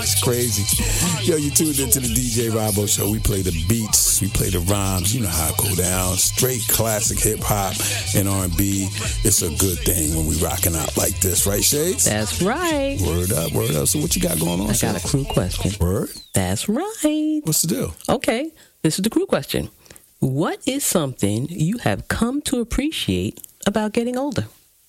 It's crazy. Yo, you tuned into the DJ Rabo Show. We play the beats, we play the rhymes. You know how it go down. Straight classic hip hop and R&B. It's a good thing when we rocking out like this, right, Shades? That's right. Word up, word up. So what you got going on? I got a crew question. Word? That's right. What's the deal? Okay, this is the crew question. What is something you have come to appreciate about getting older?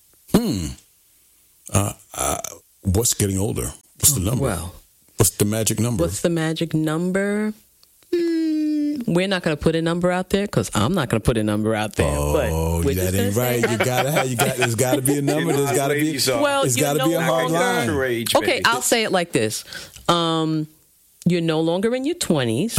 What's getting older? What's the number? Well, what's the magic number? What's the magic number? We're not going to put a number out there because I'm not going to put a number out there. Oh, but that ain't right. There's got to be a number. There's got to be. Well, it's got to be a hard line. Okay, I'll say it like this. You're no longer in your 20s.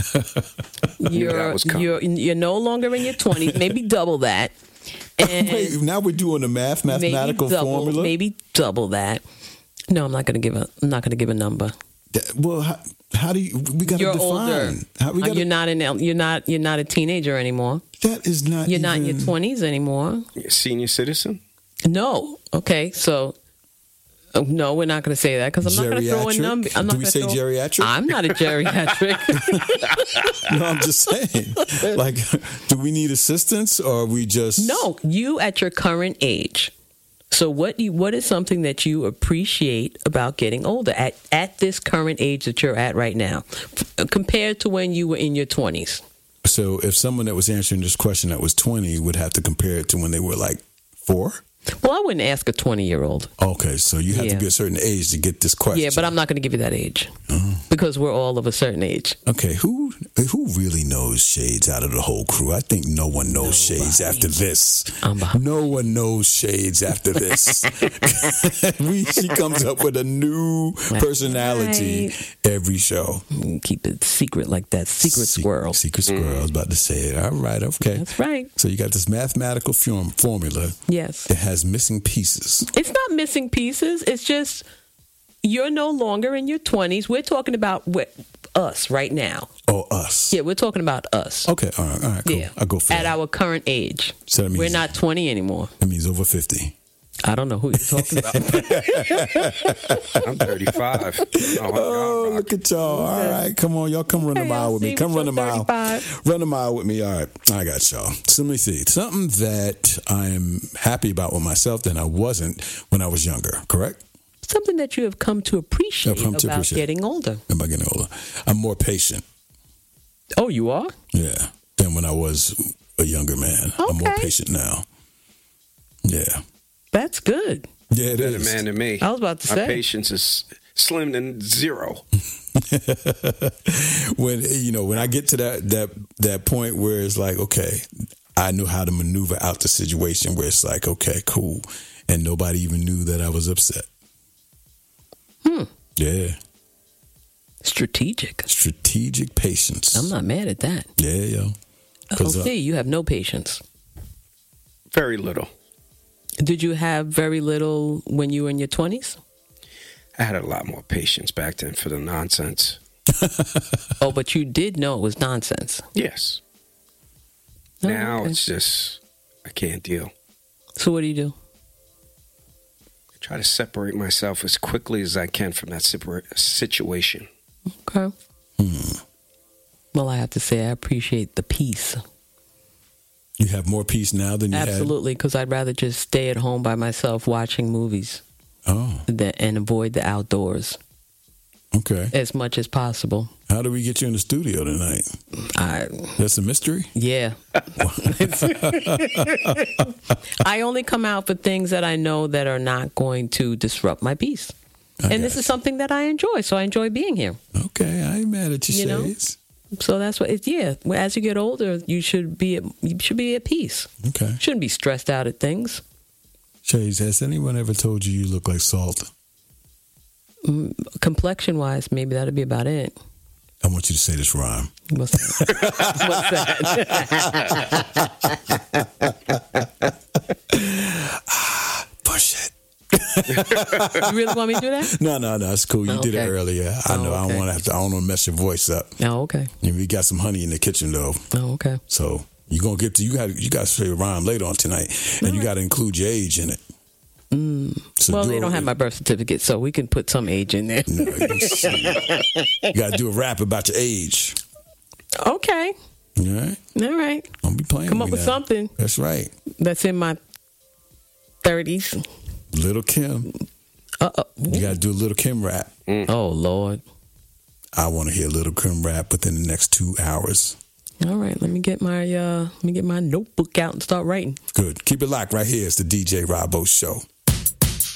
You're no longer in your 20s. Maybe double that. And wait, now we're doing a mathematical formula. Maybe double that. No, I'm not going to give a number. Well, how do you? We got to define. Older. You're not a teenager anymore. That is not. You're not in your 20s anymore. You're a senior citizen? No. Okay, so. No, we're not going to say that because I'm not going to throw a number. Do we say geriatric? I'm not a geriatric. No, I'm just saying. Like, do we need assistance or are we just... No, you at your current age. So what is something that you appreciate about getting older at this current age that you're at right now compared to when you were in your 20s? So if someone that was answering this question that was 20 would have to compare it to when they were like 4? Well, I wouldn't ask a 20-year-old. Okay, so you have to be a certain age to get this question. Yeah, but I'm not going to give you that age because we're all of a certain age. Okay, who really knows Shades out of the whole crew? I think no one knows Shades after this. No one knows Shades after this. She comes up with a new personality every show. Keep it secret like that. Secret squirrel. Secret squirrel. I was about to say it. All right, okay. That's right. So you got this mathematical formula. Yes. That has missing pieces. It's not missing pieces. It's just you're no longer in your 20s. We're talking about us right now. Oh, us. Yeah, we're talking about us. Okay, all right, cool. Yeah. I'll go for At our current age. So that means we're not 20 anymore. That means over 50. I don't know who you're talking about. I'm 35. Oh, look at y'all. All right, come on. Y'all come run a mile with me. Come run a mile. Run a mile with me. All right, I got y'all. So let me see. Something that I'm happy about with myself than I wasn't when I was younger, correct? Something that you have come to appreciate about getting older. About getting older. I'm more patient. Oh, you are? Yeah, than when I was a younger man. Okay. I'm more patient now. Yeah. That's good. Yeah, it Better is. man than me. I was about to say. My patience is slim than zero. when I get to that point where it's like, okay, I know how to maneuver out the situation where it's like, okay, cool, and nobody even knew that I was upset. Yeah. Strategic patience. I'm not mad at that. Yeah, yo. Okay, you have no patience. Very little. Did you have very little when you were in your 20s? I had a lot more patience back then for the nonsense. Oh, but you did know it was nonsense. Yes. Oh, now it's just, I can't deal. So what do you do? I try to separate myself as quickly as I can from that situation. Okay. Well, I have to say I appreciate the peace. You have more peace now than you had? Absolutely, because I'd rather just stay at home by myself watching movies and avoid the outdoors. Okay. As much as possible. How do we get you in the studio tonight? That's a mystery? Yeah. I only come out for things that I know that are not going to disrupt my peace. And this is something that I enjoy, so I enjoy being here. Okay, I ain't mad at you, Shades. So that's what it's. Yeah, as you get older, you should be at peace. Okay, shouldn't be stressed out at things. Shades, has anyone ever told you look like salt? Complexion wise, maybe that'd be about it. I want you to say this rhyme. What's that? Push it. You really want me to do that? No, it's cool. You did it earlier. I know. I don't want to mess your voice up. Oh, okay. And we got some honey in the kitchen though. Oh, okay. So you got to say a rhyme later on tonight, and you got to include your age in it. So well, they don't have my birth certificate, so we can put some age in there. No, you got to do a rap about your age. Okay. All right. All right. Don't be playing. Come up with now. something. That's right. That's in my 30s. Little Kim. You got to do a Little Kim rap. Oh, Lord. I want to hear Little Kim rap within the next 2 hours. All right, let me get my notebook out and start writing. Good. Keep it locked right here. It's the DJ Robbo Show.